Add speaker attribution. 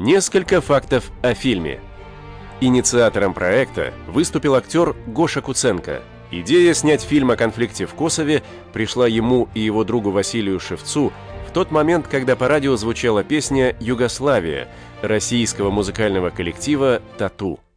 Speaker 1: Несколько фактов о фильме. Инициатором проекта выступил актер Гоша Куценко. Идея снять фильм о конфликте в Косове пришла ему и его другу Василию Шевцу в тот момент, когда по радио звучала песня «Югославия» российского музыкального коллектива «Тату».